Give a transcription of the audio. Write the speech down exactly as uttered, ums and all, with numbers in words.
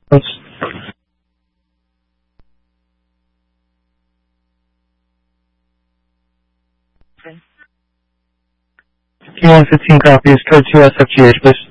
Q one fifteen copies, code two S F G H, please.